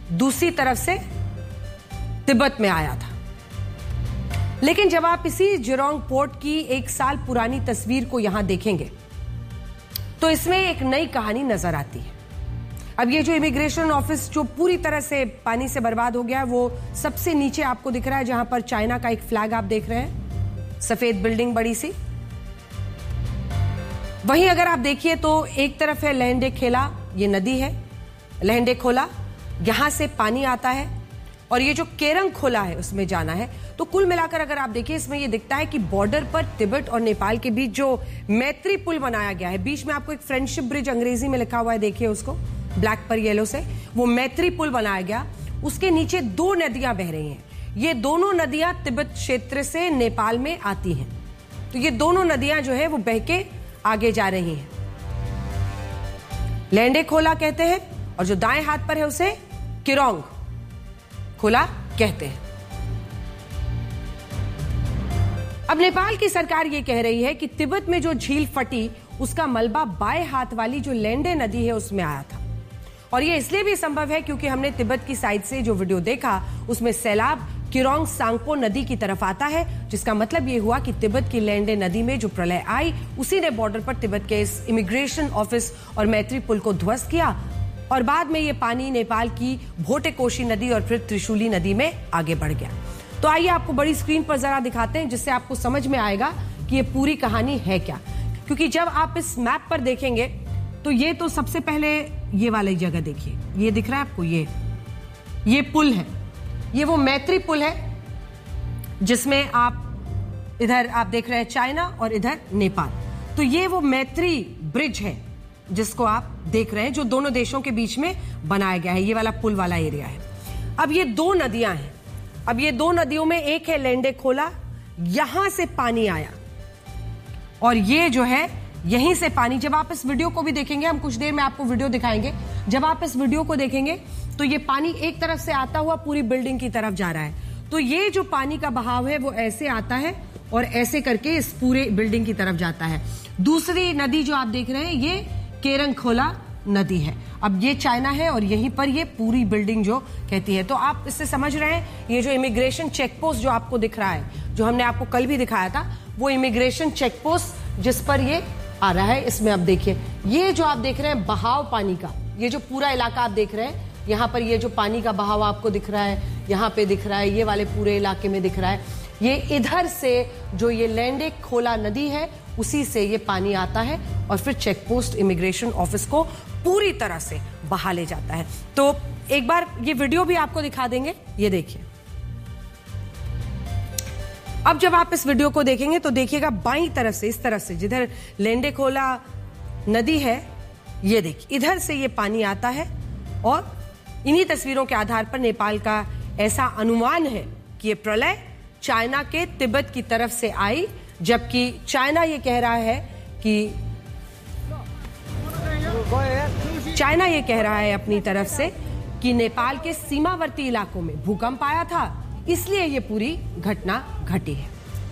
दूसरी तरफ से तिब्बत में आया था। लेकिन जब आप इसी जिरोंग पोर्ट की 1 साल पुरानी तस्वीर को यहां देखेंगे तो इसमें एक नई कहानी नजर आती है। अब ये जो इमिग्रेशन ऑफिस जो पूरी तरह से पानी से बर्बाद हो गया है, वो सबसे नीचे आपको दिख रहा है, जहां पर चाइना का एक फ्लैग आप देख रहे हैं, सफेद बिल्डिंग बड़ी सी। वहीं अगर आप देखिए तो एक तरफ है लहंडे खेला, ये नदी है लहंडे खोला, यहां से पानी आता है, और ये जो केरंग खोला है उसमें जाना है। तो कुल मिलाकर अगर आप देखिए इसमें ये दिखता है कि बॉर्डर पर तिब्बत और नेपाल के बीच जो मैत्री पुल बनाया गया है, बीच में आपको एक फ्रेंडशिप ब्रिज अंग्रेजी में लिखा हुआ है, देखिए उसको ब्लैक पर येलो से, वो मैत्री पुल बनाया गया। उसके नीचे 2 नदियां बह रही हैं। ये दोनों नदियां तिब्बत क्षेत्र से नेपाल में आती हैं। तो ये दोनों नदियां जो है वो बह के आगे जा रही हैं। लहंडे खोला कहते हैं, और जो दाएं हाथ पर है उसे केरोंग खोला कहते हैं। अब नेपाल की सरकार यह कह रही है कि तिब्बत में जो झील फटी उसका मलबा बाएं हाथ वाली जो लहंडे नदी है उसमें आया था, और यह इसलिए भी संभव है क्योंकि हमने तिब्बत की साइड से जो वीडियो देखा उसमें सैलाब केरोंग सांगपो नदी की तरफ आता है, जिसका मतलब यह हुआ कि तिब्बत की लहंडे नदी में जो प्रलय आई उसी ने बॉर्डर पर तिब्बत के इस इमिग्रेशन ऑफिस और मैत्री पुल को ध्वस्त किया, और बाद में ये पानी नेपाल की भोटेकोशी नदी और फिर त्रिशूली नदी में आगे बढ़ गया। तो आइए आपको बड़ी स्क्रीन पर जरा दिखाते हैं, जिससे आपको समझ में आएगा कि ये पूरी कहानी है क्या। क्योंकि जब आप इस मैप पर देखेंगे तो ये तो सबसे पहले ये वाली जगह देखिए, ये दिख रहा है आपको, ये पुल है, ये वो मैत्री पुल है जिसमें आप इधर आप देख रहे हैं चाइना और इधर नेपाल। तो ये वो मैत्री ब्रिज है जिसको आप देख रहे हैं, जो दोनों देशों के बीच में बनाया गया है, ये वाला पुल वाला एरिया है। अब ये 2 नदियां हैं। अब ये 2 नदियों में एक है लहंडे खोला, यहां से पानी आया, और ये जो है यहीं से पानी, जब आप इस वीडियो को भी देखेंगे, हम कुछ देर में आपको वीडियो दिखाएंगे, जब आप इस वीडियो को देखेंगे तो ये पानी एक तरफ से आता हुआ पूरी बिल्डिंग की तरफ जा रहा है। तो ये जो पानी का बहाव है वो ऐसे आता है और ऐसे करके इस पूरे बिल्डिंग की तरफ जाता है। दूसरी नदी जो आप देख रहे हैं ये केरंग खोला नदी है। अब ये चाइना है और यहीं पर ये पूरी बिल्डिंग जो कहती है। तो आप इससे समझ रहे हैं, ये जो इमिग्रेशन चेक पोस्ट जो आपको दिख रहा है, जो हमने आपको कल भी दिखाया था, वो इमिग्रेशन चेक पोस्ट जिस पर ये आ रहा है, इसमें आप देखिए ये जो आप देख रहे हैं बहाव पानी का, ये जो पूरा इलाका आप देख रहे हैं, यहाँ पर ये जो पानी का बहाव आपको दिख रहा है, यहाँ पे दिख रहा है, ये वाले पूरे इलाके में दिख रहा है, ये इधर से जो ये लहंडे खोला नदी है उसी से ये पानी आता है और फिर चेक पोस्ट इमिग्रेशन ऑफिस को पूरी तरह से बहा ले जाता है। तो एक बार ये वीडियो भी आपको दिखा देंगे, ये देखिए। अब जब आप इस वीडियो को देखेंगे तो देखिएगा बाईं तरफ से, इस तरफ से जिधर लहंडे खोला नदी है, ये देखिए इधर से ये पानी आता है, और इन्हीं तस्वीरों के आधार पर नेपाल का ऐसा अनुमान है कि ये प्रलय चाइना के तिब्बत की तरफ से आई, जबकि चाइना ये कह रहा है कि चाइना ये कह रहा है अपनी तरफ से कि नेपाल के सीमावर्ती इलाकों में भूकंप आया था, इसलिए ये पूरी घटना घटी है।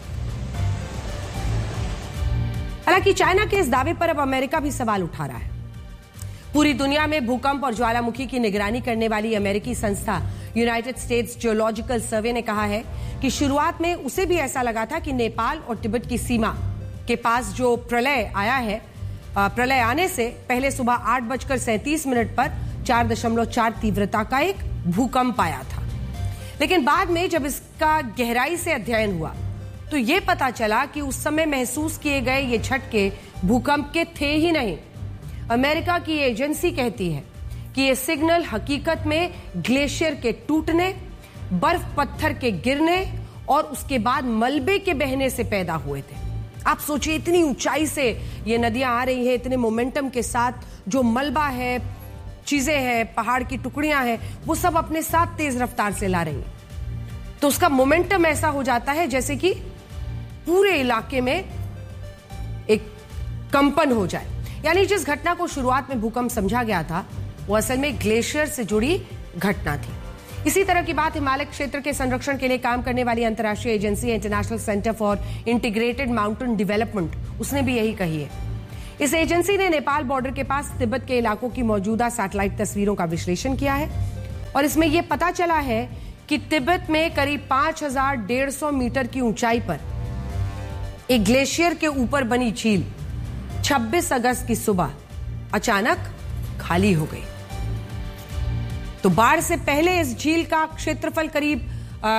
हालांकि चाइना के इस दावे पर अब अमेरिका भी सवाल उठा रहा है। पूरी दुनिया में भूकंप और ज्वालामुखी की निगरानी करने वाली अमेरिकी संस्था यूनाइटेड स्टेट्स जियोलॉजिकल सर्वे ने कहा है कि शुरुआत में उसे भी ऐसा लगा था कि नेपाल और तिब्बत की सीमा के पास जो प्रलय आया है, प्रलय आने से पहले सुबह 8:37 पर 4.4 तीव्रता का एक भूकंप आया था। लेकिन बाद में जब इसका गहराई से अध्ययन हुआ तो यह पता चला कि उस समय महसूस किए गए ये झटके भूकंप के थे ही नहीं। अमेरिका की एजेंसी कहती है कि ये सिग्नल हकीकत में ग्लेशियर के टूटने, बर्फ पत्थर के गिरने और उसके बाद मलबे के बहने से पैदा हुए थे। आप सोचिए इतनी ऊंचाई से ये नदियां आ रही हैं, इतने मोमेंटम के साथ, जो मलबा है, चीजें हैं, पहाड़ की टुकड़ियां हैं, वो सब अपने साथ तेज रफ्तार से ला रही हैं। तो उसका मोमेंटम ऐसा हो जाता है जैसे कि पूरे इलाके में एक कंपन हो जाए। यानी जिस घटना को शुरुआत में भूकंप समझा गया था वो असल में ग्लेशियर से जुड़ी घटना थी। इसी तरह की बात हिमालय क्षेत्र के संरक्षण के लिए काम करने वाली अंतर्राष्ट्रीय agency international centre for integrated mountain development, उसने भी यही कही है। इस एजेंसी ने नेपाल बॉर्डर के पास तिब्बत के इलाकों की मौजूदा सैटेलाइट तस्वीरों का विश्लेषण किया है और इसमें यह पता चला है कि तिब्बत में करीब 5150 मीटर की ऊंचाई पर एक ग्लेशियर के ऊपर बनी झील 26 अगस्त की सुबह अचानक खाली हो गई। तो बाढ़ से पहले इस झील का क्षेत्रफल करीब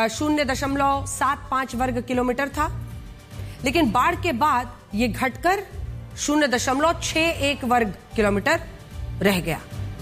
0.75 वर्ग किलोमीटर था, लेकिन बाढ़ के बाद यह घटकर 0.61 वर्ग किलोमीटर रह गया।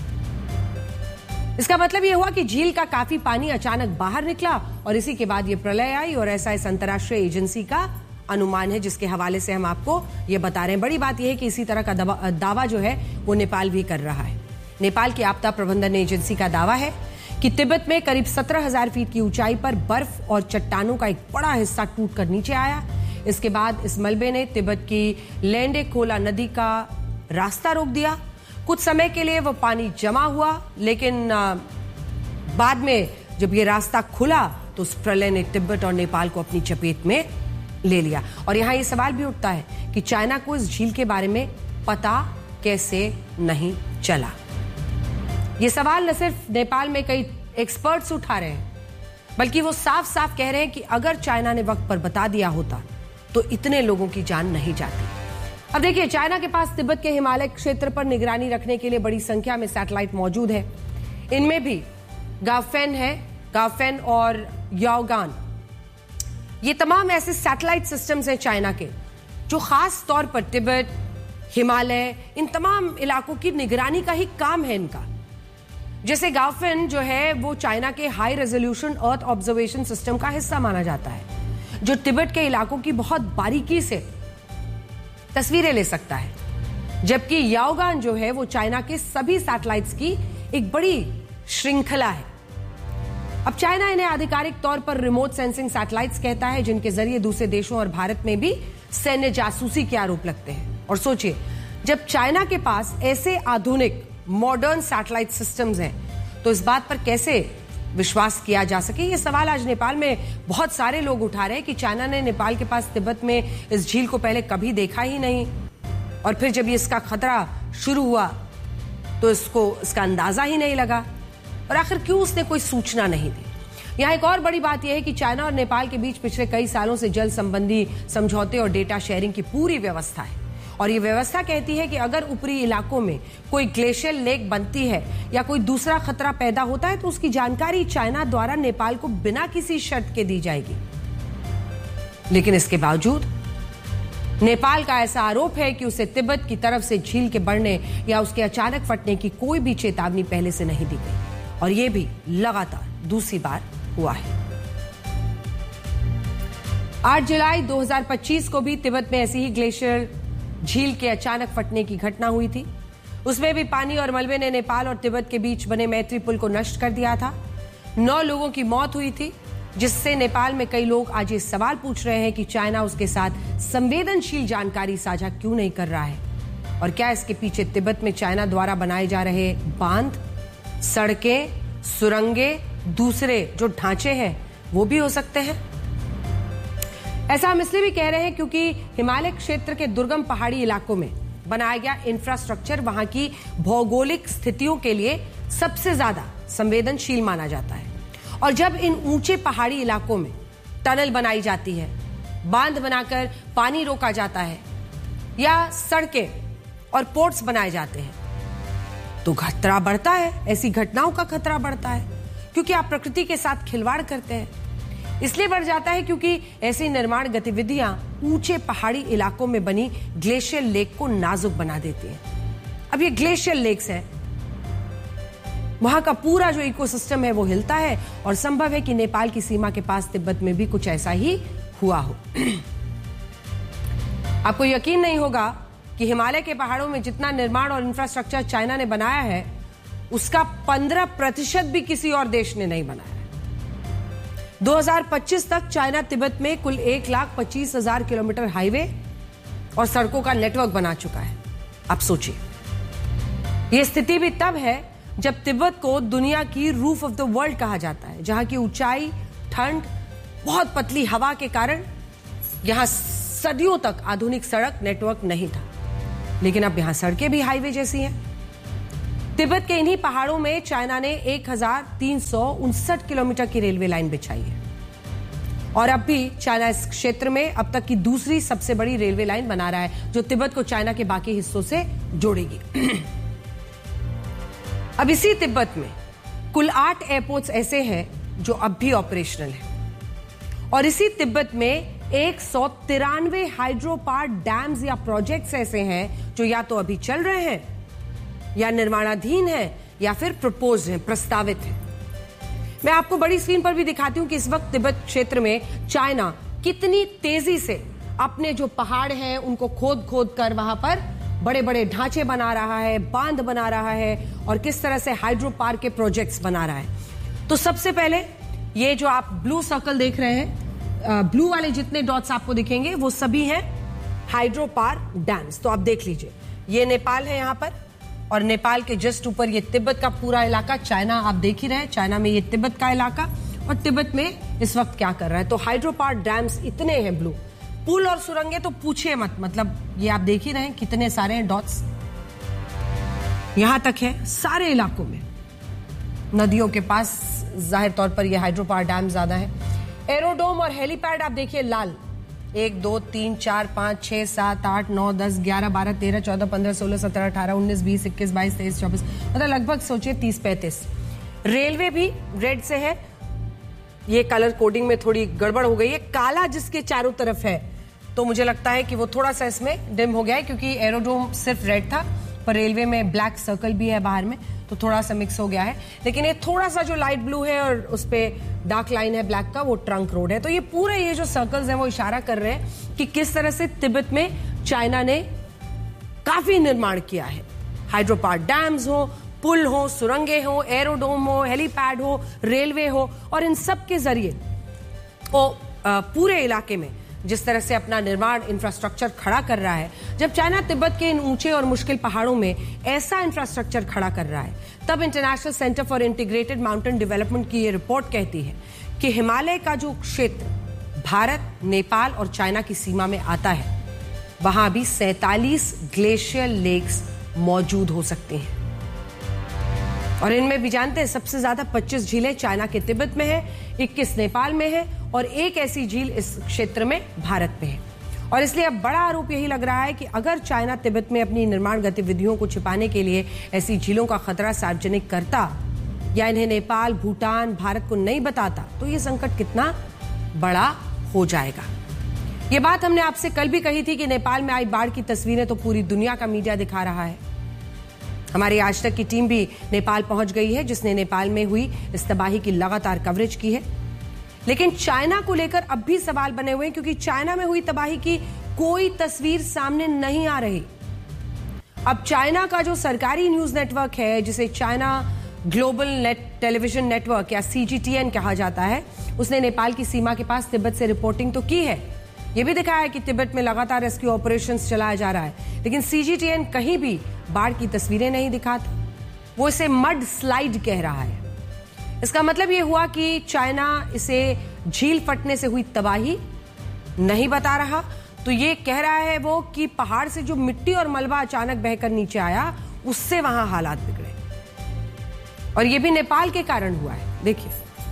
इसका मतलब यह हुआ कि झील का काफी पानी अचानक बाहर निकला और इसी के बाद यह प्रलय आई, और ऐसा इस अंतर्राष्ट्रीय एजेंसी का अनुमान है, जिसके हवाले से हम आपको यह बता रहे हैं। बड़ी बात यह है कि इसी तरह का दावा जो है वो नेपाल भी कर रहा है। नेपाल की आपदा प्रबंधन एजेंसी का दावा है कि तिब्बत में करीब 17,000 फीट की ऊंचाई पर बर्फ और चट्टानों का एक बड़ा हिस्सा टूटकर नीचे आया। इसके बाद इस मलबे ने तिब्बत की लेंडे खोला नदी का रास्ता रोक दिया। कुछ समय के लिए वो पानी जमा हुआ, लेकिन बाद में जब ये रास्ता खुला तो उस प्रलय ने तिब्बत और नेपाल को अपनी चपेट में ले लिया। और यहां ये सवाल भी उठता है कि चाइना को इस झील के बारे में पता कैसे नहीं चला। ये सवाल न सिर्फ नेपाल में कई एक्सपर्ट्स उठा रहे हैं, बल्कि वो साफ साफ कह रहे हैं कि अगर चाइना ने वक्त पर बता दिया होता तो इतने लोगों की जान नहीं जाती। अब देखिए, चाइना के पास तिब्बत के हिमालय क्षेत्र पर निगरानी रखने के लिए बड़ी संख्या में सैटेलाइट मौजूद है। इनमें भी गाओफेन है, गाओफेन और याओगान। ये तमाम ऐसे सैटेलाइट सिस्टम्स हैं चाइना के जो खास तौर पर तिब्बत, हिमालय, इन तमाम इलाकों की निगरानी का ही काम है इनका। जैसे गाओफेन जो है वो चाइना के high resolution earth observation system का हिस्सा माना जाता है, जो तिब्बत के इलाकों की बहुत बारीकी से तस्वीरें ले सकता है। जबकि याओगान जो है वो चाइना के सभी सैटेलाइट्स की एक बड़ी श्रृंखला है। अब चाइना इन्हें आधिकारिक तौर पर रिमोट सेंसिंग सैटेलाइट्स कहता है, जिनके जरिए दूसरे देशों और भारत में भी सैन्य जासूसी के आरोप लगते हैं। और सोचिए, जब चाइना के पास ऐसे आधुनिक मॉडर्न सैटेलाइट सिस्टम्स हैं तो इस बात पर कैसे विश्वास किया जा सके। ये सवाल आज नेपाल में बहुत सारे लोग उठा रहे हैं कि चाइना ने नेपाल के पास तिब्बत में इस झील को पहले कभी देखा ही नहीं, और फिर जब ये इसका खतरा शुरू हुआ तो इसका अंदाजा ही नहीं लगा, और आखिर क्यों उसने कोई सूचना नहीं दी। यहाँ एक और बड़ी बात यह है कि चाइना और नेपाल के बीच पिछले कई सालों से जल संबंधी समझौते और डेटा शेयरिंग की पूरी व्यवस्था है, और ये व्यवस्था कहती है कि अगर ऊपरी इलाकों में कोई ग्लेशियल लेक बनती है या कोई दूसरा खतरा पैदा होता है तो उसकी जानकारी चाइना द्वारा नेपाल को बिना किसी शर्त के दी जाएगी। लेकिन इसके बावजूद नेपाल का ऐसा आरोप है कि उसे तिब्बत की तरफ से झील के बढ़ने या उसके अचानक फटने की कोई भी चेतावनी पहले से नहीं दी गई, और यह भी लगातार दूसरी बार हुआ है। 8 जुलाई 2025 को भी तिब्बत में ऐसी ही ग्लेशियर झील के अचानक फटने की घटना हुई थी। उसमें भी पानी और मलबे ने नेपाल और तिब्बत के बीच बने मैत्री पुल को नष्ट कर दिया था। 9 लोगों की मौत हुई थी, जिससे नेपाल में कई लोग आज ये सवाल पूछ रहे हैं कि चाइना उसके साथ संवेदनशील जानकारी साझा क्यों नहीं कर रहा है, और क्या इसके पीछे तिब्बत में चाइना द्वारा बनाए जा रहे बांध, सड़कें, सुरंगें, दूसरे जो ढांचे हैं वो भी हो सकते हैं। ऐसा हम इसलिए भी कह रहे हैं क्योंकि हिमालय क्षेत्र के दुर्गम पहाड़ी इलाकों में बनाया गया इंफ्रास्ट्रक्चर वहां की भौगोलिक स्थितियों के लिए सबसे ज्यादा संवेदनशील माना जाता है। और जब इन ऊंचे पहाड़ी इलाकों में टनल बनाई जाती है, बांध बनाकर पानी रोका जाता है, या सड़कें और पोर्ट्स बनाए जाते हैं, तो खतरा बढ़ता है। ऐसी घटनाओं का खतरा बढ़ता है क्योंकि आप प्रकृति के साथ खिलवाड़ करते हैं। इसलिए बढ़ जाता है क्योंकि ऐसी निर्माण गतिविधियां ऊंचे पहाड़ी इलाकों में बनी ग्लेशियल लेक को नाजुक बना देती हैं। अब ये ग्लेशियल लेक्स है, वहां का पूरा जो इकोसिस्टम है वो हिलता है, और संभव है कि नेपाल की सीमा के पास तिब्बत में भी कुछ ऐसा ही हुआ हो। आपको यकीन नहीं होगा कि हिमालय के पहाड़ों में जितना निर्माण और इंफ्रास्ट्रक्चर चाइना ने बनाया है उसका 15% भी किसी और देश ने नहीं बनाया। 2025 तक चाइना तिब्बत में कुल 1,25,000 किलोमीटर हाईवे और सड़कों का नेटवर्क बना चुका है। अब सोचिए, यह स्थिति भी तब है जब तिब्बत को दुनिया की रूफ ऑफ द वर्ल्ड कहा जाता है, जहां की ऊंचाई, ठंड, बहुत पतली हवा के कारण यहां सदियों तक आधुनिक सड़क नेटवर्क नहीं था। लेकिन अब यहां सड़कें भी हाईवे जैसी हैं। तिब्बत के इन्हीं पहाड़ों में चाइना ने 1359 किलोमीटर की रेलवे लाइन बिछाई है और अब भी चाइना इस क्षेत्र में अब तक की दूसरी सबसे बड़ी रेलवे लाइन बना रहा है जो तिब्बत को चाइना के बाकी हिस्सों से जोड़ेगी। अब इसी तिब्बत में कुल 8 एयरपोर्ट्स ऐसे हैं जो अब भी ऑपरेशनल हैं और इसी तिब्बत में 193 हाइड्रो पावर डैम्स या प्रोजेक्ट्स ऐसे हैं जो या तो अभी चल रहे हैं या निर्माणाधीन हैं या फिर प्रपोज हैं, प्रस्तावित हैं। मैं आपको बड़ी स्क्रीन पर भी दिखाती हूं कि इस वक्त तिब्बत क्षेत्र में चाइना कितनी तेजी से अपने जो पहाड़ हैं उनको खोद खोद कर वहां पर बड़े बड़े ढांचे बना रहा है, बांध बना रहा है और किस तरह से हाइड्रो पावर के प्रोजेक्ट्स बना रहा है। तो सबसे पहले ये जो आप ब्लू सर्कल देख रहे हैं, ब्लू वाले जितने डॉट्स आपको दिखेंगे वो सभी हैं हाइड्रो पावर डैम्स। तो आप देख लीजिए, ये नेपाल है यहां पर और नेपाल के जस्ट ऊपर ये तिब्बत का पूरा इलाका, चाइना आप देख ही रहे हैं, चाइना में ये तिब्बत का इलाका और तिब्बत में इस वक्त क्या कर रहा है। तो हाइड्रो पावर डैम्स इतने हैं ब्लू, पुल और सुरंगें तो पूछिए मत, मतलब ये आप देख ही रहे हैं कितने सारे हैं डॉट्स, यहां तक है सारे इलाकों में। नदियों के पास जाहिर तौर पर ये हाइड्रो पावर डैम ज्यादा है। एरोडोम और हेलीपैड आप देखिए लाल, 1 2 3 4 5 6 7 8 9 10 11 12 13 14 15 16 17 18 19 20 21 22 23 24, मतलब लगभग सोचिए 30-35। रेलवे भी रेड से है, ये कलर कोडिंग में थोड़ी गड़बड़ हो गई है, काला जिसके चारों तरफ है तो मुझे लगता है कि वो थोड़ा सा इसमें डिम हो गया है क्योंकि एरोडोम सिर्फ रेड था पर रेलवे में ब्लैक सर्कल भी है बाहर में तो थोड़ा सा मिक्स हो गया है। लेकिन ये थोड़ा सा जो लाइट ब्लू है और उस पे डार्क लाइन है ब्लैक का, वो ट्रंक रोड है। तो ये पूरे ये जो सर्कल्स हैं वो इशारा कर रहे हैं कि किस तरह से तिब्बत में चाइना ने काफी निर्माण किया है। हाइड्रो पावर डैम्स हो, पुल हो, सुरंगें हो, एरोडोम हो, हेलीपैड हो, रेलवे हो और इन सब के जरिए वो पूरे इलाके में जिस तरह से अपना निर्माण इंफ्रास्ट्रक्चर खड़ा कर रहा है। जब चाइना तिब्बत के इन ऊंचे और मुश्किल पहाड़ों में ऐसा इंफ्रास्ट्रक्चर खड़ा कर रहा है तब international centre for integrated mountain development की ये रिपोर्ट कहती है कि हिमालय का जो क्षेत्र भारत, नेपाल और चाइना की सीमा में आता है वहां भी 47 ग्लेशियर लेक्स मौजूद हो सकती हैं और इनमें भी जानते हैं सबसे ज्यादा 25 झीलें चाइना के तिब्बत में है, 21 नेपाल में है और एक ऐसी झील इस क्षेत्र में भारत में है। और इसलिए अब बड़ा आरोप यही लग रहा है कि अगर चाइना तिब्बत में अपनी निर्माण गतिविधियों को छिपाने के लिए ऐसी झीलों का खतरा सार्वजनिक करता या इन्हें नेपाल, भूटान, भारत को नहीं बताता तो ये संकट कितना बड़ा हो जाएगा। ये बात हमने आपसे कल भी कही थी कि नेपाल में आई बाढ़ की तस्वीरें तो पूरी दुनिया का मीडिया दिखा रहा है। हमारी आज तक की टीम भी नेपाल पहुंच गई है जिसने नेपाल में हुई इस तबाही की लगातार कवरेज की है। लेकिन चाइना को लेकर अब भी सवाल बने हुए हैं क्योंकि चाइना में हुई तबाही की कोई तस्वीर सामने नहीं आ रही। अब चाइना का जो सरकारी न्यूज नेटवर्क है जिसे चाइना ग्लोबल टेलीविजन नेटवर्क या CGTN कहा जाता है, उसने नेपाल की सीमा के पास तिब्बत से रिपोर्टिंग तो की है, यह भी दिखाया है कि तिब्बत में लगातार रेस्क्यू ऑपरेशंस चलाया जा रहा है, लेकिन CGTN कहीं भी बाढ़ की तस्वीरें नहीं दिखाता। वो इसे मड स्लाइड कह रहा है। इसका मतलब यह हुआ कि चाइना इसे झील फटने से हुई तबाही नहीं बता रहा, तो ये कह रहा है वो कि पहाड़ से जो मिट्टी और मलबा अचानक बहकर नीचे आया उससे वहां हालात बिगड़े और ये भी नेपाल के कारण हुआ है। देखिए,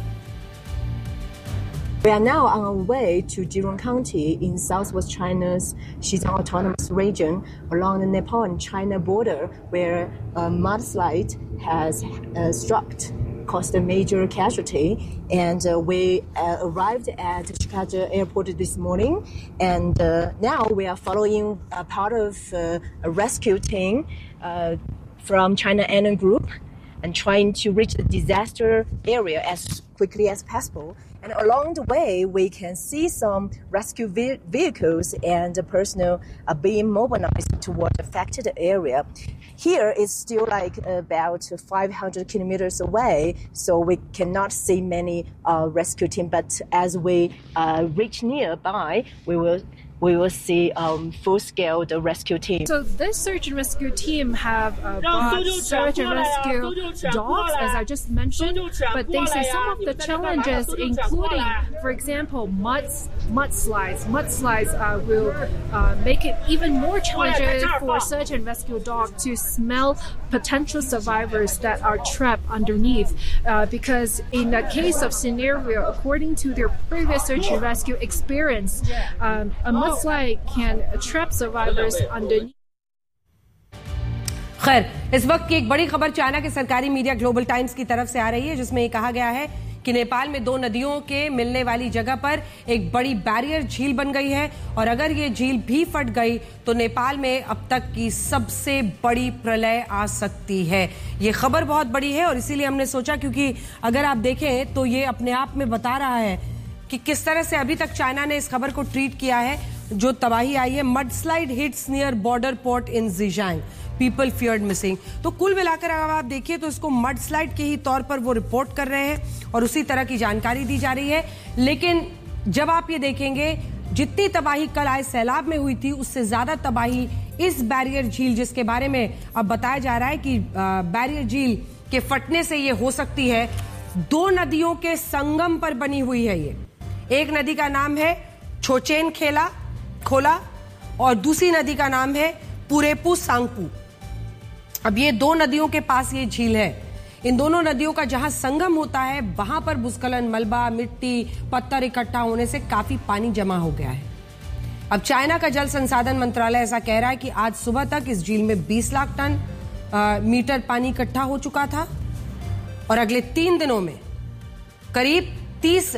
We are now on our way to Zhejiang County in southwest China's Xizang Autonomous Region along the Nepal and China border, where a mudslide has struck, caused a major casualty. And we arrived at Chicago Airport this morning, and now we are following part of a rescue team from China Annan Group and trying to reach the disaster area as quickly as possible. And along the way, we can see some rescue vehicles and personnel are being mobilized toward the affected area. Here is still like about 500 kilometers away, so we cannot see many rescue team. But as we reach nearby, we will we will see full-scale the rescue team. So this search and rescue team have brought search and rescue dogs, as I just mentioned, but they say some of the challenges, including, for example, mudslides. Mudslides will make it even more challenging for search and rescue dog to smell potential survivors that are trapped underneath, because in the case of scenario, according to their previous search and rescue experience, a mudslide can trap survivors underneath. खैर, इस वक्त की एक बड़ी खबर China के सरकारी media global times की तरफ से आ रही है, जिसमें ये कहा गया है कि नेपाल में दो नदियों के मिलने वाली जगह पर एक बड़ी बैरियर झील बन गई है और अगर ये झील भी फट गई तो नेपाल में अब तक की सबसे बड़ी प्रलय आ सकती है। ये खबर बहुत बड़ी है और इसीलिए हमने सोचा, क्योंकि अगर आप देखें तो ये अपने आप में बता रहा है कि किस तरह से अभी तक चाइना ने इस खबर को ट्रीट किया है जो तबाही आई है। मडस्लाइड hits near border port in ज़िजांग, people feared missing. तो कुल मिलाकर अगर आप देखिए तो इसको मडस्लाइड के ही तौर पर वो रिपोर्ट कर रहे हैं और उसी तरह की जानकारी दी जा रही है। लेकिन जब आप ये देखेंगे, जितनी तबाही कल आए सैलाब में हुई थी उससे ज्यादा तबाही इस बैरियर झील, जिसके बारे में अब बताया जा रहा है कि बैरियर झील के फटने से ये हो सकती है। दो नदियों के संगम पर बनी हुई है ये। एक नदी का नाम है छोचेन खोला और दूसरी नदी का नाम है पुरेपू सांगपू। अब ये दो नदियों के पास ये झील है। इन दोनों नदियों का जहां संगम होता है वहां पर भूस्खलन, मलबा, मिट्टी, पत्थर इकट्ठा होने से काफी पानी जमा हो गया है। अब चाइना का जल संसाधन मंत्रालय ऐसा कह रहा है कि आज सुबह तक इस झील में 20 लाख टन मीटर पानी इकट्ठा हो चुका था और अगले 3 दिनों में करीब 30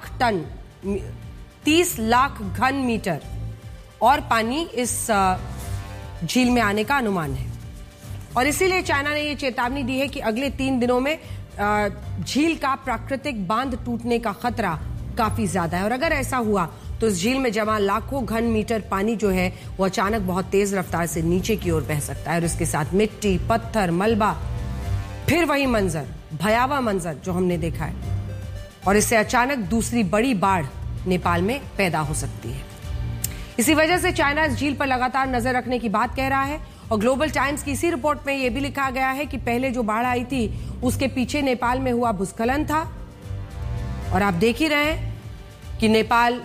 लाख घन मीटर और पानी इस झील में आने का अनुमान है। और इसीलिए चाइना ने यह चेतावनी दी है कि अगले 3 दिनों में झील का प्राकृतिक बांध टूटने का खतरा काफी ज्यादा है और अगर ऐसा हुआ तो इस झील में जमा लाखों घन मीटर पानी जो है वो अचानक बहुत तेज रफ्तार से नीचे की ओर बह सकता है और इसके साथ मिट्टी, पत्थर, मलबा, फिर वही मंजर, भयावह मंजर जो हमने देखा है और इससे अचानक दूसरी बड़ी बाढ़ नेपाल में पैदा हो सकती है। इसी वजह से चाइना इस झील पर लगातार नजर रखने की बात कह रहा है और ग्लोबल टाइम्स की इसी रिपोर्ट में यह भी लिखा गया है कि पहले जो बाढ़ आई थी उसके पीछे नेपाल में हुआ भूस्खलन था और आप देख ही रहे हैं कि नेपाल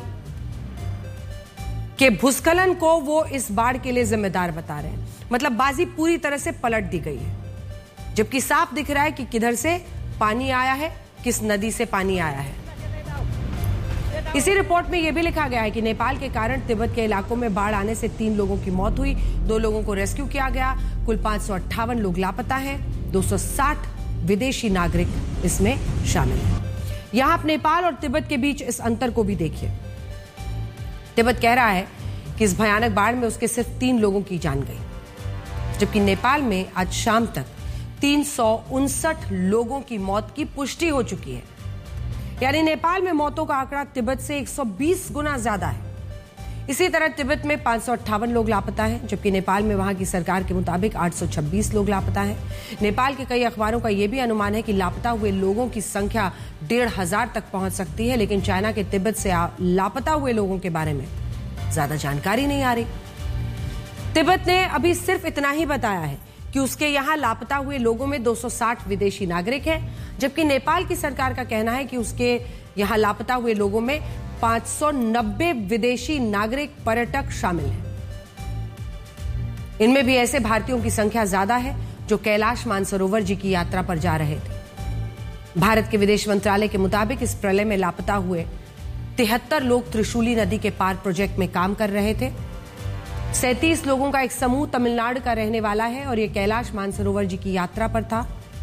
के भूस्खलन को वो इस बाढ़ के लिए जिम्मेदार बता रहे हैं। मतलब बाजी पूरी तरह से पलट दी गई है, जबकि साफ दिख रहा है कि किधर से पानी आया है, किस नदी से पानी आया है। इसी रिपोर्ट में यह भी लिखा गया है कि नेपाल के कारण तिब्बत के इलाकों में बाढ़ आने से 3 लोगों की मौत हुई, 2 लोगों को रेस्क्यू किया गया, कुल 558 लोग लापता हैं, 260 विदेशी नागरिक इसमें शामिल हैं। यहां आप नेपाल और तिब्बत के बीच इस अंतर को भी देखिए। तिब्बत कह रहा है कि इस भयानक बाढ़ में उसके सिर्फ 3 लोगों की जान गई, जबकि नेपाल में आज शाम तक 359 लोगों की मौत की पुष्टि हो चुकी है। यानी नेपाल में मौतों का आंकड़ा तिब्बत से 120 गुना ज्यादा है। इसी तरह तिब्बत में 558 लोग लापता हैं, जबकि नेपाल में वहां की सरकार के मुताबिक 826 लोग लापता हैं। नेपाल के कई अखबारों का यह भी अनुमान है कि लापता हुए लोगों की संख्या 1,500 तक पहुंच सकती है, लेकिन चाइना के तिब्बत से लापता हुए लोगों के बारे में ज्यादा जानकारी नहीं आ रही। तिब्बत ने अभी सिर्फ इतना ही बताया है कि उसके यहां लापता हुए लोगों में 260 विदेशी नागरिक हैं, जबकि नेपाल की सरकार का कहना है कि उसके यहां लापता हुए लोगों में 590 विदेशी नागरिक पर्यटक शामिल हैं। इनमें भी ऐसे भारतीयों की संख्या ज्यादा है जो कैलाश मानसरोवर जी की यात्रा पर जा रहे थे। भारत के विदेश मंत्रालय के मुताबिक इस प्रलय में लापता हुए 73 लोग त्रिशूली नदी के पार प्रोजेक्ट में काम कर रहे थे। 37 लोगों का एक समूह तमिलनाडु का रहने वाला है और यह कैलाश मानसरोवर जी की यात्रा पर था।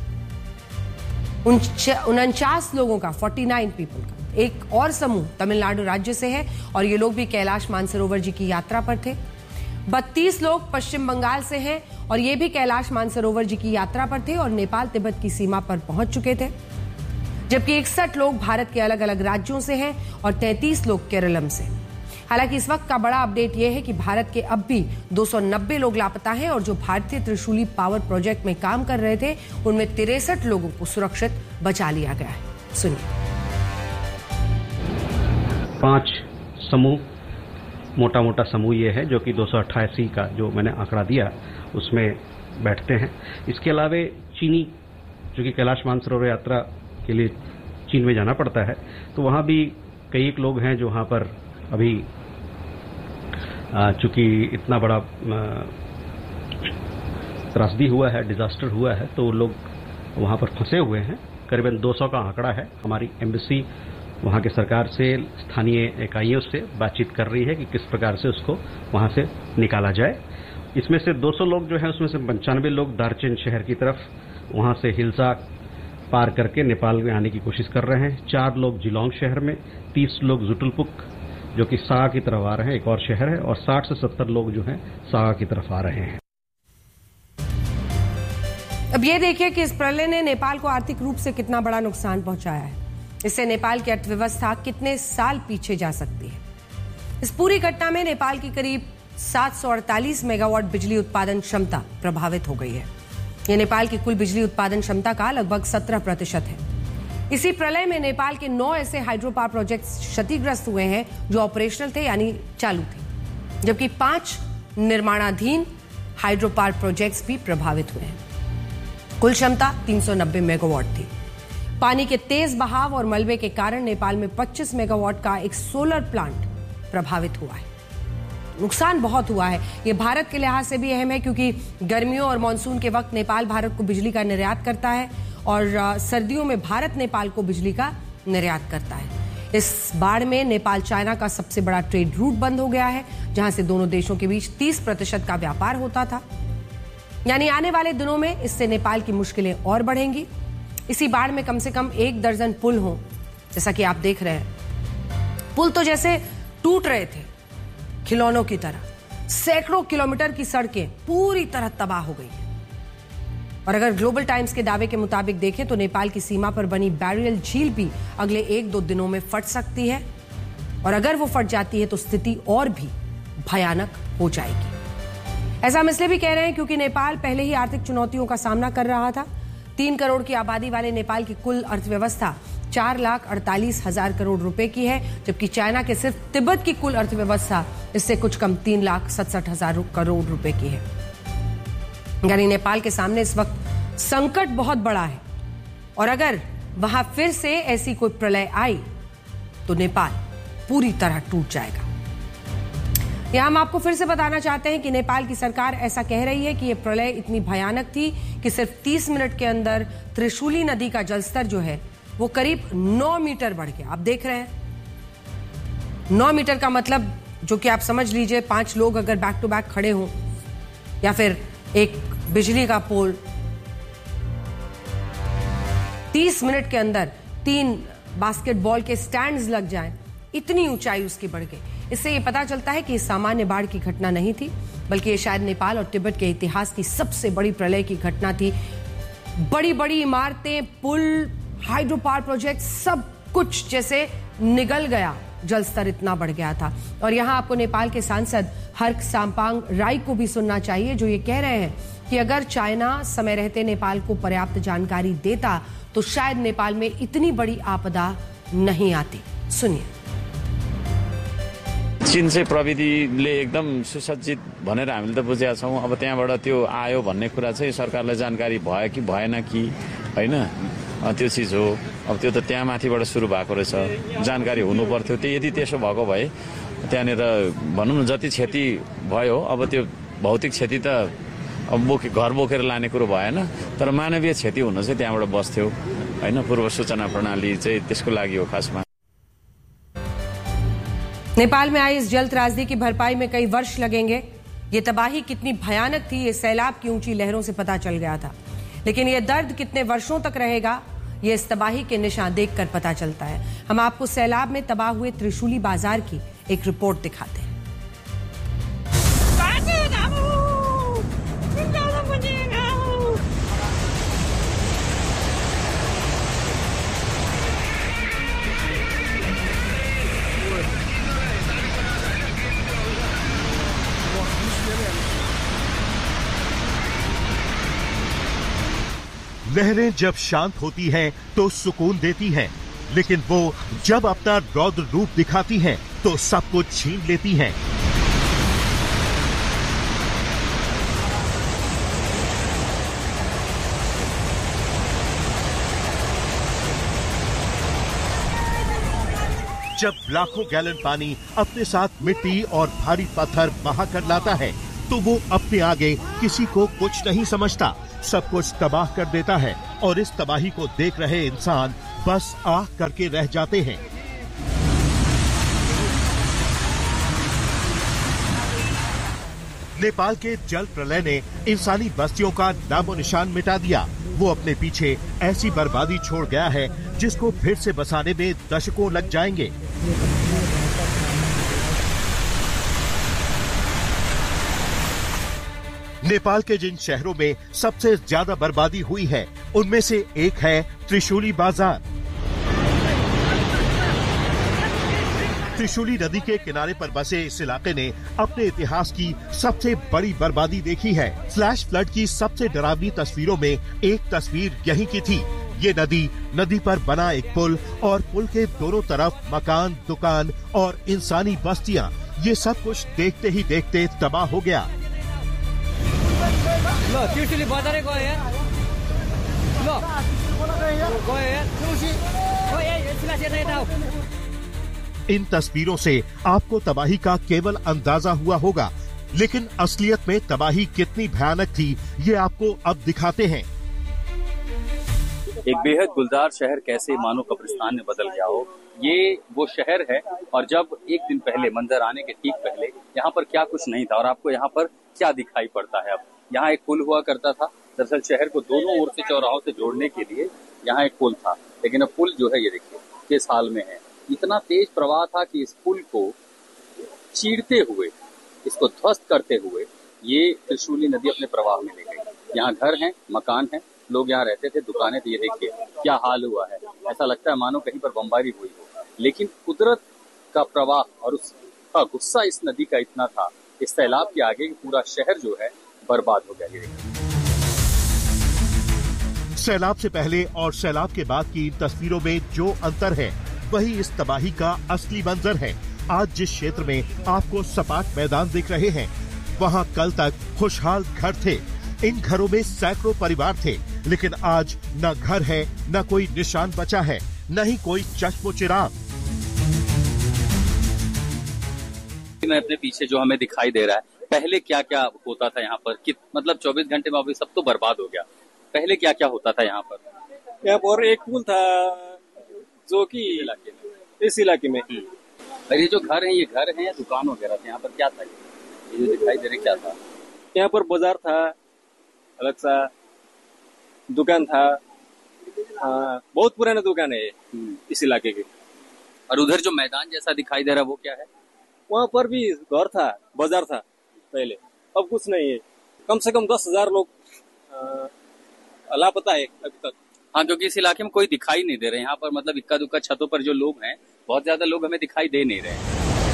49 लोगों का 49 पीपल का एक और समूह तमिलनाडु राज्य से है और ये लोग भी कैलाश मानसरोवर जी की यात्रा पर थे। 32 लोग पश्चिम बंगाल से हैं और ये भी कैलाश मानसरोवर जी की यात्रा पर थे और नेपाल तिब्बत की सीमा पर पहुंच चुके थे, जबकि 61 लोग भारत के अलग अलग राज्यों से हैं और 33 लोग केरलम से। हालांकि इस वक्त का बड़ा अपडेट यह है कि भारत के अब भी 290 लोग लापता हैं और जो भारतीय त्रिशूली पावर प्रोजेक्ट में काम कर रहे थे उनमें 63 लोगों को सुरक्षित बचा लिया गया है। सुनिए। 5 समूह मोटा मोटा समूह ये है जो कि 288 का जो मैंने आंकड़ा दिया उसमें बैठते हैं। इसके अलावा चीनी, जो कि कैलाश मानसरोवर यात्रा के लिए चीन में जाना पड़ता है, तो वहाँ भी कई एक लोग हैं जो वहाँ पर अभी चूंकि इतना बड़ा त्रासदी हुआ है, डिजास्टर हुआ है, तो लोग वहाँ पर फंसे हुए हैं। करीबन 200 का आंकड़ा है। हमारी एम्बेसी वहाँ के सरकार से, स्थानीय इकाइयों से बातचीत कर रही है कि किस प्रकार से उसको वहाँ से निकाला जाए। इसमें से 200 लोग जो हैं, उसमें से 95 लोग दार्चेन शहर की तरफ वहाँ से हिल्सा पार करके नेपाल में आने की कोशिश कर रहे हैं। 4 लोग जिलोंग शहर में, 30 लोग जुटुलपुक जो कि सागा की तरफ आ रहे हैं, एक और शहर है, और 60 से 70 लोग जो हैं सागा की तरफ आ रहे हैं। अब ये देखिए कि इस प्रलय ने नेपाल को आर्थिक रूप से कितना बड़ा नुकसान पहुंचाया है। इससे नेपाल की अर्थव्यवस्था कितने साल पीछे जा सकती है। इस पूरी घटना में नेपाल की करीब 748 मेगावाट बिजली उत्पादन क्षमता प्रभावित हो गई है। यह नेपाल की कुल बिजली उत्पादन क्षमता का लगभग 17% है। इसी प्रलय में नेपाल के 9 ऐसे हाइड्रो पावर प्रोजेक्ट्स क्षतिग्रस्त हुए हैं जो ऑपरेशनल थे, यानी चालू थे, जबकि 5 निर्माणाधीन हाइड्रो पावर प्रोजेक्ट्स भी प्रभावित हुए हैं। कुल क्षमता 390 मेगावाट थी। पानी के तेज बहाव और मलबे के कारण नेपाल में 25 मेगावाट का एक सोलर प्लांट प्रभावित हुआ है। नुकसान बहुत हुआ है। ये भारत के लिहाज से भी अहम है क्योंकि गर्मियों और मानसून के वक्त नेपाल भारत को बिजली का निर्यात करता है और सर्दियों में भारत नेपाल को बिजली का निर्यात करता है। इस बाढ़ में नेपाल चाइना का सबसे बड़ा ट्रेड रूट बंद हो गया है, जहां से दोनों देशों के बीच 30% का व्यापार होता था। यानी आने वाले दिनों में इससे नेपाल की मुश्किलें और बढ़ेंगी। इसी बाढ़ में कम से कम 1 दर्जन पुल हों, जैसा कि आप देख रहे हैं। पुल तो जैसे टूट रहे थे खिलौनों की तरह। सैकड़ों किलोमीटर की सड़कें पूरी तरह तबाह हो गई हैं। और अगर ग्लोबल टाइम्स के दावे के मुताबिक देखें तो नेपाल की सीमा पर बनी बैरियल झील भी अगले 1-2 दिनों में फट सकती है, और अगर वो फट जाती है तो स्थिति और भी भयानक हो जाएगी। ऐसा हम इसलिए भी कह रहे हैं क्योंकि नेपाल पहले ही आर्थिक चुनौतियों का सामना कर रहा था। 3 करोड़ की आबादी वाले नेपाल की कुल अर्थव्यवस्था 4,48,000 करोड़ रुपए की है, जबकि चाइना के सिर्फ तिब्बत की कुल अर्थव्यवस्था इससे कुछ कम 3,67,000 करोड़ रुपए की है। यानी नेपाल के सामने इस वक्त संकट बहुत बड़ा है, और अगर वहां फिर से ऐसी कोई प्रलय आई तो नेपाल पूरी तरह टूट जाएगा। यहां हम आपको फिर से बताना चाहते हैं कि नेपाल की सरकार ऐसा कह रही है कि यह प्रलय इतनी भयानक थी कि सिर्फ 30 मिनट के अंदर त्रिशूली नदी का जलस्तर जो है वो करीब 9 मीटर बढ़ गया। आप देख रहे हैं 9 मीटर का मतलब, जो कि आप समझ लीजिए 5 लोग अगर बैक टू बैक खड़े हों, या फिर एक बिजली का पोल 30 मिनट के अंदर 3 बास्केटबॉल के स्टैंड्स लग जाएं, इतनी ऊंचाई उसकी बढ़ गई। इससे यह पता चलता है कि ये सामान्य बाढ़ की घटना नहीं थी, बल्कि ये शायद नेपाल और तिब्बत के इतिहास की सबसे बड़ी प्रलय की घटना थी। बड़ी बड़ी इमारतें, पुल, हाइड्रो पावर प्रोजेक्ट, सब कुछ जैसे निगल गया। जलस्तर इतना बढ़ गया था। और यहां आपको नेपाल के सांसद हर्क साम्पाङ राई को भी सुनना चाहिए, जो ये कह रहे हैं कि अगर चाइना समय रहते नेपाल को पर्याप्त जानकारी देता तो शायद नेपाल में इतनी बड़ी आपदा नहीं आती। सुनिए। चीन चाहिँ प्रविधिले एकदम सुसज्जित भनेर हामीले त बुझेका छौँ। अब त्यहाँबाट त्यो आयो भन्ने कुरा चाहिँ सरकारलाई जानकारी भयो कि भएन कि होइन, त्यो चिज हो। अब त्यो त त्यहाँ माथिबाट सुरु भएको रहेछ, जानकारी हुनु पर्थ्यो। यदि त्यसो भएको भए त्यहाँनिर भनौँ न जति क्षति भयो, अब त्यो भौतिक क्षति त अब घर बोकेर लाने कुरो भएन, तर मानवीय क्षति हुन चाहिँ त्यहाँबाट बस्थ्यो होइन। पूर्व सूचना प्रणाली चाहिँ त्यसको लागि हो खासमा। नेपाल में आई इस जल त्रासदी की भरपाई में कई वर्ष लगेंगे। ये तबाही कितनी भयानक थी, ये सैलाब की ऊंची लहरों से पता चल गया था। लेकिन ये दर्द कितने वर्षों तक रहेगा, ये इस तबाही के निशान देखकर पता चलता है। हम आपको सैलाब में तबाह हुए त्रिशूली बाजार की एक रिपोर्ट दिखाते हैं। लहरें जब शांत होती हैं तो सुकून देती हैं, लेकिन वो जब अपना रौद्र रूप दिखाती हैं तो सब कुछ छीन लेती हैं। जब लाखों गैलन पानी अपने साथ मिट्टी और भारी पत्थर बहा कर लाता है तो वो अपने आगे किसी को कुछ नहीं समझता, सब कुछ तबाह कर देता है और इस तबाही को देख रहे इंसान बस आह करके रह जाते हैं। नेपाल के जल प्रलय ने इंसानी बस्तियों का नामो निशान मिटा दिया। वो अपने पीछे ऐसी बर्बादी छोड़ गया है जिसको फिर से बसाने में दशकों लग जाएंगे। नेपाल के जिन शहरों में सबसे ज्यादा बर्बादी हुई है उनमें से एक है त्रिशूली बाजार। त्रिशूली नदी के किनारे पर बसे इस इलाके ने अपने इतिहास की सबसे बड़ी बर्बादी देखी है। फ्लैश फ्लड की सबसे डरावनी तस्वीरों में एक तस्वीर यहीं की थी। ये नदी पर बना एक पुल और पुल के दोनों तरफ मकान, दुकान और इंसानी बस्तियां, ये सब कुछ देखते ही देखते तबाह हो गया। त्रिशूली बाजार गयो यार। इन तस्वीरों से आपको तबाही का केवल अंदाजा हुआ होगा, लेकिन असलियत में तबाही कितनी भयानक थी ये आपको अब दिखाते हैं। एक बेहद गुलजार शहर कैसे मानो कब्रिस्तान में बदल गया हो, ये वो शहर है। और जब एक दिन पहले मंजर आने के ठीक पहले यहाँ पर क्या कुछ नहीं था और आपको यहाँ पर क्या दिखाई पड़ता है। अब यहाँ एक पुल हुआ करता था, दरअसल शहर को दोनों ओर से चौराहों से जोड़ने के लिए यहाँ एक पुल था, लेकिन अब पुल जो है ये देखिए किस हाल में है। इतना तेज प्रवाह था कि इस पुल को चीरते हुए, इसको ध्वस्त करते हुए ये त्रिशूली नदी अपने प्रवाह में ले गई। यहाँ घर हैं, मकान हैं, लोग यहाँ रहते थे, दुकानें थी। ये देखिए क्या हाल हुआ है, ऐसा लगता है मानो कहीं पर बमबारी हुई हो। लेकिन कुदरत का प्रवाह और उसका गुस्सा इस नदी का इतना था, इस सैलाब के आगे पूरा शहर जो है बर्बाद हो गया। ये देखिए सैलाब से पहले और सैलाब के बाद की तस्वीरों में जो अंतर है वही इस तबाही का असली मंजर है। आज जिस क्षेत्र में आपको सपाट मैदान दिख रहे हैं, वहाँ कल तक खुशहाल घर थे। इन घरों में सैकड़ों परिवार थे, लेकिन आज न घर है, न कोई निशान बचा है, न ही कोई चश्मो चिराग। मैं अपने पीछे जो हमें दिखाई दे रहा है, पहले क्या क्या होता था यहाँ पर, मतलब 24 घंटे में अभी सब तो बर्बाद हो गया। पहले क्या क्या होता था यहाँ पर? यहाँ पर एक पुल था जो कि इस इलाके में। और ये जो घर है, ये घर है या दुकान वगैरह थे? यहाँ पर क्या था? ये जो दिखाई दे रहा क्या था? यहाँ पर बाजार था, अलग सा दुकान था, बहुत पुराना दुकान है इस इलाके के। और उधर जो मैदान जैसा दिखाई दे रहा है वो क्या है? वहाँ पर भी घर था, बाजार था पहले, अब कुछ नहीं है। कम से कम 10,000 लोग लापता है अभी तक। हाँ, क्योंकि इस इलाके में कोई दिखाई नहीं दे रहे यहाँ पर, मतलब इक्का दुक्का छतों पर जो लोग हैं, बहुत ज्यादा लोग हमें दिखाई दे नहीं रहे।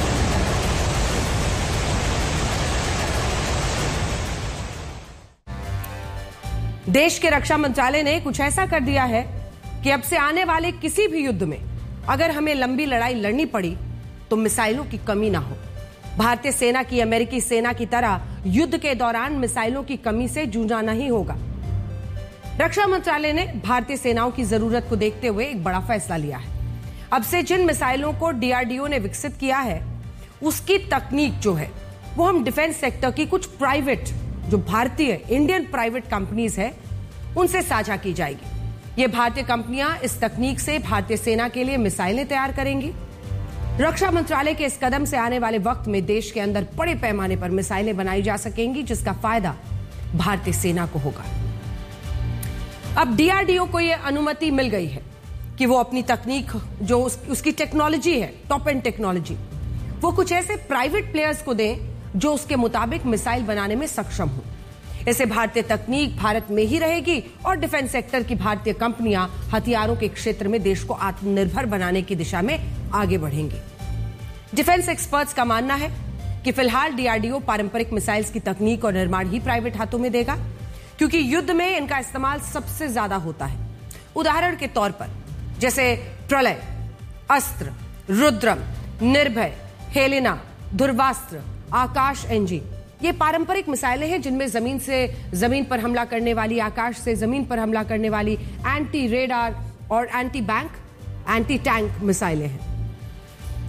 देश के रक्षा मंत्रालय ने कुछ ऐसा कर दिया है कि अब से आने वाले किसी भी युद्ध में अगर हमें लंबी लड़ाई लड़नी पड़ी तो मिसाइलों की कमी ना हो। भारतीय सेना की अमेरिकी सेना की तरह युद्ध के दौरान मिसाइलों की कमी से जूझना नहीं होगा। रक्षा मंत्रालय ने भारतीय सेनाओं की जरूरत को देखते हुए एक बड़ा फैसला लिया है। अब से जिन मिसाइलों को डीआरडीओ ने विकसित किया है, उसकी तकनीक जो है वो हम डिफेंस सेक्टर की कुछ प्राइवेट, जो भारतीय इंडियन प्राइवेट कंपनीज है, उनसे साझा की जाएगी। ये भारतीय कंपनियां इस तकनीक से भारतीय सेना के लिए मिसाइलें तैयार करेंगी। रक्षा मंत्रालय के इस कदम से आने वाले वक्त में देश के अंदर बड़े पैमाने पर मिसाइलें बनाई जा सकेंगी, जिसका फायदा भारतीय सेना को होगा। अब डीआरडीओ को यह अनुमति मिल गई है कि वो अपनी तकनीक, जो उसकी टेक्नोलॉजी है, टॉप एंड टेक्नोलॉजी, वो कुछ ऐसे प्राइवेट प्लेयर्स को दें जो उसके मुताबिक मिसाइल बनाने में सक्षम हो। इससे भारतीय तकनीक भारत में ही रहेगी और डिफेंस सेक्टर की भारतीय कंपनियां हथियारों के क्षेत्र में देश को आत्मनिर्भर बनाने की दिशा में आगे बढ़ेंगी। डिफेंस एक्सपर्ट्स का मानना है कि फिलहाल डीआरडीओ पारंपरिक मिसाइल्स की तकनीक और निर्माण ही प्राइवेट हाथों में देगा, क्योंकि युद्ध में इनका इस्तेमाल सबसे ज्यादा होता है। उदाहरण के तौर पर जैसे प्रलय, अस्त्र, रुद्रम, निर्भय, हेलेना, ध्रुवास्त्र, आकाश एनजी, ये पारंपरिक मिसाइलें हैं जिनमें जमीन से जमीन पर हमला करने वाली, आकाश से जमीन पर हमला करने वाली एंटी रेडार और एंटी बैंक, एंटी टैंक मिसाइलें हैं।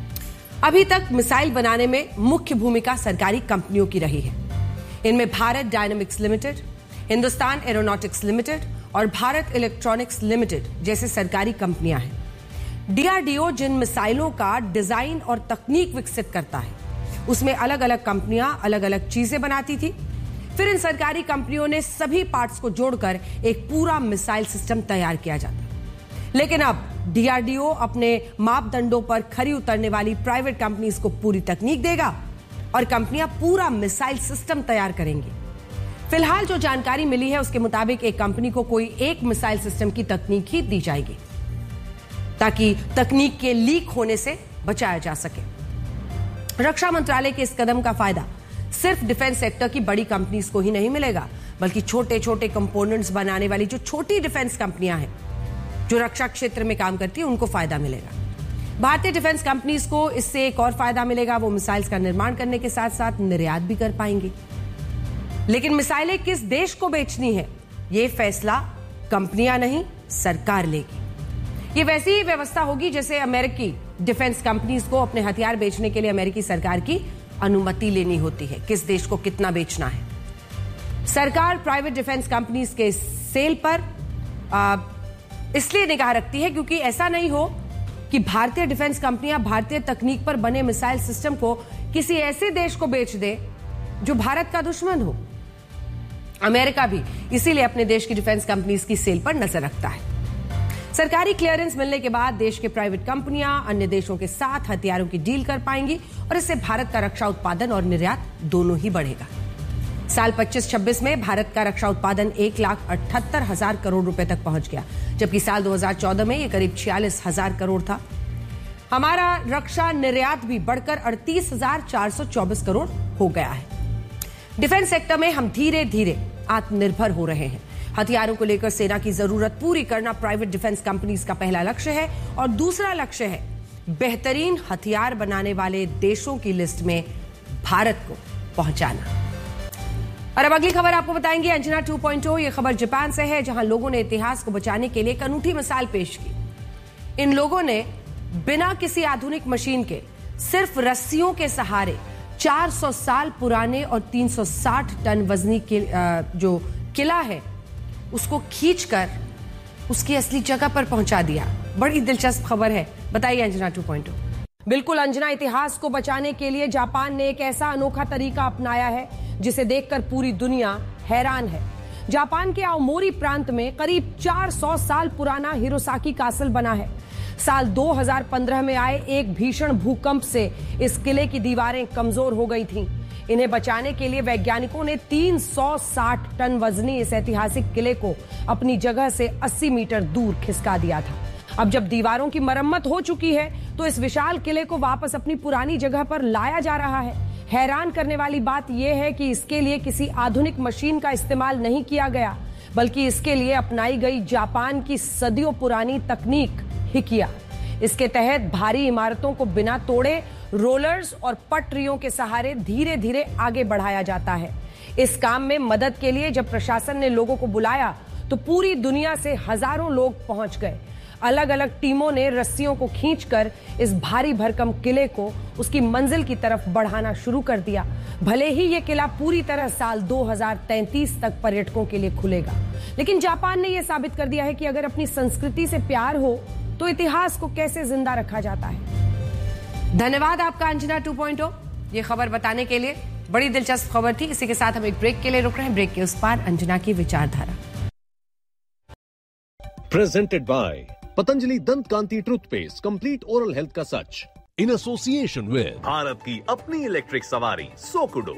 अभी तक मिसाइल बनाने में मुख्य भूमिका सरकारी कंपनियों की रही है। इनमें Bharat dynamics limited, Hindustan aeronautics limited और भारत इलेक्ट्रॉनिक्स लिमिटेड जैसे सरकारी कंपनियां हैं। डीआरडीओ जिन मिसाइलों का डिजाइन और तकनीक विकसित करता है, उसमें अलग अलग कंपनियां अलग अलग चीजें बनाती थी। फिर इन सरकारी कंपनियों ने सभी पार्ट्स को जोड़कर एक पूरा मिसाइल सिस्टम तैयार किया जाता। लेकिन अब डीआरडीओ अपने मापदंडों पर खरी उतरने वाली प्राइवेट कंपनीज को पूरी तकनीक देगा और कंपनियां पूरा मिसाइल सिस्टम तैयार करेंगी। फिलहाल जो जानकारी मिली है उसके मुताबिक एक कंपनी को कोई एक मिसाइल सिस्टम की तकनीक ही दी जाएगी ताकि तकनीक के लीक होने से बचाया जा सके। रक्षा मंत्रालय के इस कदम का फायदा सिर्फ डिफेंस सेक्टर की बड़ी कंपनीज को ही नहीं मिलेगा, बल्कि छोटे छोटे कंपोनेंट्स बनाने वाली जो छोटी डिफेंस कंपनियां हैं जो रक्षा क्षेत्र में काम करती है उनको फायदा मिलेगा। भारतीय डिफेंस कंपनीज को इससे एक और फायदा मिलेगा, वो मिसाइल्स का निर्माण करने के साथ साथ निर्यात भी कर पाएंगी। लेकिन मिसाइलें किस देश को बेचनी है, ये फैसला कंपनियां नहीं सरकार लेगी। ये वैसी ही व्यवस्था होगी जैसे अमेरिकी डिफेंस कंपनीज को अपने हथियार बेचने के लिए अमेरिकी सरकार की अनुमति लेनी होती है, किस देश को कितना बेचना है। सरकार प्राइवेट डिफेंस कंपनीज के सेल पर इसलिए निगाह रखती है क्योंकि ऐसा नहीं हो कि भारतीय डिफेंस कंपनियां भारतीय तकनीक पर बने मिसाइल सिस्टम को किसी ऐसे देश को बेच दे जो भारत का दुश्मन हो। अमेरिका भी इसीलिए अपने देश की डिफेंस कंपनीज की सेल पर नजर रखता है। सरकारी क्लियरेंस मिलने के बाद देश के प्राइवेट कंपनियां अन्य देशों के साथ हथियारों की डील कर पाएंगी और इससे भारत का रक्षा उत्पादन और निर्यात दोनों ही बढ़ेगा। साल 25-26 में भारत का रक्षा उत्पादन 1,78,000 करोड़ रुपए तक पहुंच गया, जबकि साल 2014 में यह करीब 46,000 करोड़ था। हमारा रक्षा निर्यात भी बढ़कर 38,424 करोड़ हो गया है। डिफेंस सेक्टर में हम धीरे धीरे आत्मनिर्भर हो रहे हैं। हथियारों को लेकर सेना की जरूरत पूरी करना प्राइवेट डिफेंस कंपनीज का पहला लक्ष्य है और दूसरा लक्ष्य है बेहतरीन हथियार बनाने वाले देशों की लिस्ट में भारत को पहुंचाना। और अब अगली खबर आपको बताएंगे अंजना 2.0। यह खबर जापान से है, जहां लोगों ने इतिहास को बचाने के लिए एक अनूठी मिसाल पेश की। इन लोगों ने बिना किसी आधुनिक मशीन के सिर्फ रस्सियों के सहारे 400 साल पुराने और 360 टन वजनी जो किला है उसको खींचकर उसकी असली जगह पर पहुंचा दिया। बड़ी दिलचस्प खबर है, बताइए अंजना 2.0। बिल्कुल अंजना, इतिहास को बचाने के लिए जापान ने एक ऐसा अनोखा तरीका अपनाया है जिसे देखकर पूरी दुनिया हैरान है। जापान के आओमोरी प्रांत में करीब 400 साल पुराना हिरोसाकी कासल बना है। साल 2015 में आए एक भीषण भूकंप से इस किले की दीवारें कमजोर हो गई थीं। इन्हें बचाने के लिए वैज्ञानिकों ने 360 टन वजनी इस ऐतिहासिक किले को अपनी जगह से 80 मीटर दूर खिसका दिया था। अब जब दीवारों की मरम्मत हो चुकी है तो इस विशाल किले को वापस अपनी पुरानी जगह पर लाया जा रहा है। हैरान करने वाली बात यह है कि इसके लिए किसी आधुनिक मशीन का इस्तेमाल नहीं किया गया, बल्कि इसके लिए अपनाई गई जापान की सदियों पुरानी तकनीक हिकिया। इसके तहत भारी इमारतों को बिना तोड़े रोलर्स और पटरियों के सहारे धीरे धीरे आगे बढ़ाया जाता है। इस काम में मदद के लिए जब प्रशासन ने लोगों को बुलाया तो पूरी दुनिया से हजारों लोग पहुंच गए। अलग अलग टीमों ने रस्सियों को खींचकर इस भारी भरकम किले को उसकी मंजिल की तरफ बढ़ाना शुरू कर दिया। भले ही यह किला पूरी तरह साल 2033 तक पर्यटकों के लिए खुलेगा, लेकिन जापान ने यह साबित कर दिया है कि अगर अपनी संस्कृति से प्यार हो तो इतिहास को कैसे जिंदा रखा जाता है। धन्यवाद आपका अंजना 2.0 ये खबर बताने के लिए। बड़ी दिलचस्प खबर थी। इसी के साथ हम एक ब्रेक के लिए रुक रहे हैं। ब्रेक के उस पार अंजना की विचारधारा। प्रेजेंटेड बाय पतंजलि दंत कांति टूथपेस्ट, कंप्लीट ओरल हेल्थ का सच, इन एसोसिएशन विद भारत की अपनी इलेक्ट्रिक सवारी सोकुडो।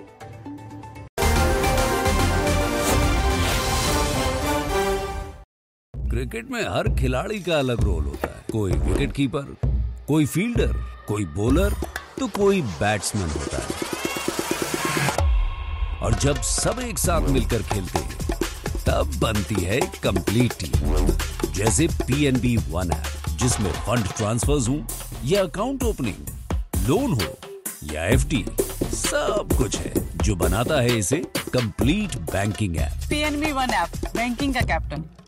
क्रिकेट में हर खिलाड़ी का अलग रोल होता है। कोई विकेट कीपर, कोई फील्डर, कोई बॉलर तो कोई बैट्समैन होता है। और जब सब एक साथ मिलकर खेलते हैं तब बनती है कंप्लीट टीम। जैसे PNB One ऐप, जिसमें फंड ट्रांसफर्स हो या अकाउंट ओपनिंग, लोन हो या FD, सब कुछ है जो बनाता है इसे complete banking app. PNB One app, banking का कैप्टन।